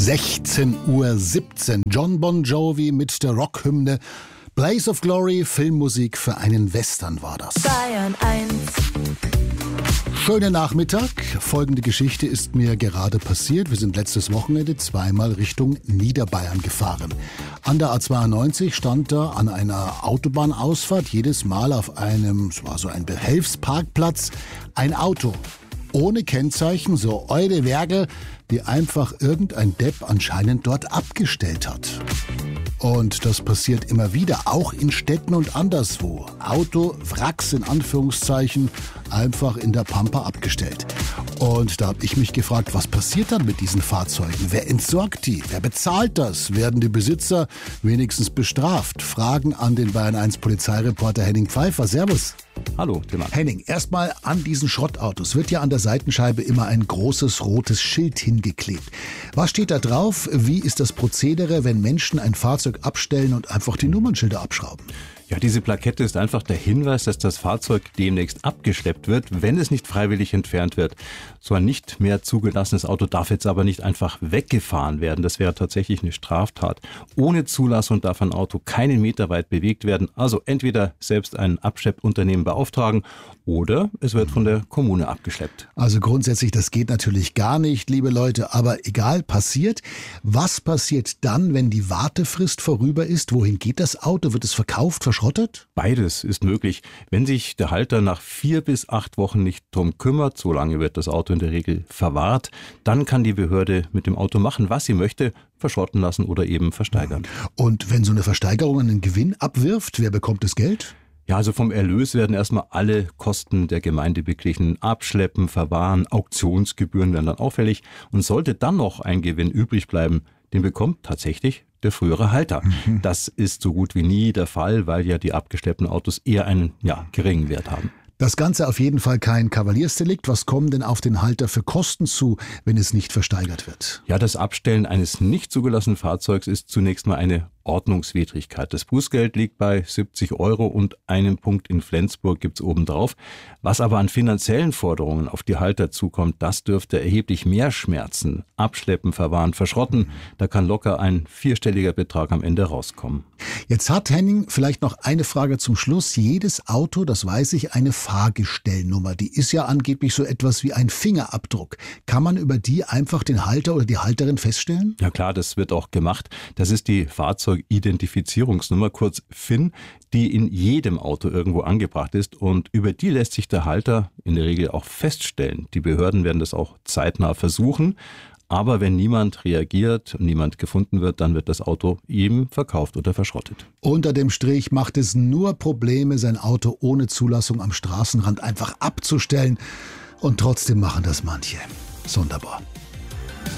16:17 Uhr. John Bon Jovi mit der Rockhymne Blaze of Glory, Filmmusik für einen Western war das. Bayern 1. Schöner Nachmittag. Folgende Geschichte ist mir gerade passiert. Wir sind letztes Wochenende zweimal Richtung Niederbayern gefahren. An der A92 stand da an einer Autobahnausfahrt jedes Mal auf einem, es war so ein Behelfsparkplatz, ein Auto. Ohne Kennzeichen, so eure Wergel, die einfach irgendein Depp anscheinend dort abgestellt hat. Und das passiert immer wieder, auch in Städten und anderswo. Autowracks in Anführungszeichen einfach in der Pampa abgestellt. Und da habe ich mich gefragt, was passiert dann mit diesen Fahrzeugen? Wer entsorgt die? Wer bezahlt das? Werden die Besitzer wenigstens bestraft? Fragen an den Bayern 1 Polizeireporter Henning Pfeiffer. Servus. Hallo, Tillmann. Henning, erstmal an diesen Schrottautos wird ja an der Seitenscheibe immer ein großes rotes Schild hingeklebt. Was steht da drauf? Wie ist das Prozedere, wenn Menschen ein Fahrzeug abstellen und einfach die Nummernschilder abschrauben? Ja, diese Plakette ist einfach der Hinweis, dass das Fahrzeug demnächst abgeschleppt wird, wenn es nicht freiwillig entfernt wird. So ein nicht mehr zugelassenes Auto darf jetzt aber nicht einfach weggefahren werden. Das wäre tatsächlich eine Straftat. Ohne Zulassung darf ein Auto keinen Meter weit bewegt werden. Also entweder selbst ein Abschleppunternehmen beauftragen oder es wird von der Kommune abgeschleppt. Also grundsätzlich, das geht natürlich gar nicht, liebe Leute, aber egal, passiert. Was passiert dann, wenn die Wartefrist vorüber ist? Wohin geht das Auto? Wird es verkauft, verschrottet? Beides ist möglich. Wenn sich der Halter nach 4 bis 8 Wochen nicht drum kümmert, so lange wird das Auto in der Regel verwahrt, dann kann die Behörde mit dem Auto machen, was sie möchte, verschrotten lassen oder eben versteigern. Und wenn so eine Versteigerung einen Gewinn abwirft, wer bekommt das Geld? Ja, also vom Erlös werden erstmal alle Kosten der Gemeinde beglichen. Abschleppen, Verwahren, Auktionsgebühren werden dann auffällig. Und sollte dann noch ein Gewinn übrig bleiben, den bekommt tatsächlich der frühere Halter. Das ist so gut wie nie der Fall, weil ja die abgeschleppten Autos eher einen geringen Wert haben. Das Ganze auf jeden Fall kein Kavaliersdelikt. Was kommen denn auf den Halter für Kosten zu, wenn es nicht versteigert wird? Ja, das Abstellen eines nicht zugelassenen Fahrzeugs ist zunächst mal eine Ordnungswidrigkeit. Das Bußgeld liegt bei 70 € und einen Punkt in Flensburg gibt's obendrauf. Was aber an finanziellen Forderungen auf die Halter zukommt, das dürfte erheblich mehr schmerzen. Abschleppen, verwahren, verschrotten, da kann locker ein 4-stelliger Betrag am Ende rauskommen. Jetzt hat Henning vielleicht noch eine Frage zum Schluss. Jedes Auto, das weiß ich, eine Fahrgestellnummer. Die ist ja angeblich so etwas wie ein Fingerabdruck. Kann man über die einfach den Halter oder die Halterin feststellen? Ja klar, das wird auch gemacht. Das ist die Fahrzeugidentifizierungsnummer, kurz FIN, die in jedem Auto irgendwo angebracht ist. Und über die lässt sich der Halter in der Regel auch feststellen. Die Behörden werden das auch zeitnah versuchen. Aber wenn niemand reagiert und niemand gefunden wird, dann wird das Auto eben verkauft oder verschrottet. Unter dem Strich macht es nur Probleme, sein Auto ohne Zulassung am Straßenrand einfach abzustellen. Und trotzdem machen das manche. Sonderbar.